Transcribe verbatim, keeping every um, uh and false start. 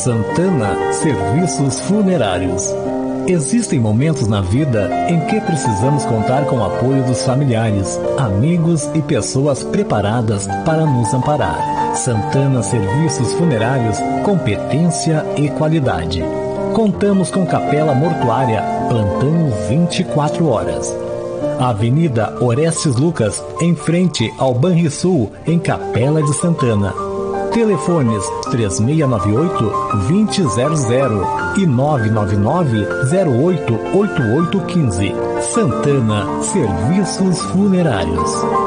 Santana Serviços Funerários. Existem momentos na vida em que precisamos contar com o apoio dos familiares, amigos e pessoas preparadas para nos amparar. Santana Serviços Funerários, competência e qualidade. Contamos com capela mortuária, plantão vinte e quatro horas. Avenida Orestes Lucas, em frente ao Banrisul, em Capela de Santana. Telefones três seis nove oito, dois zero zero e nove nove nove, zero oito oito oito um cinco. Santana Serviços Funerários.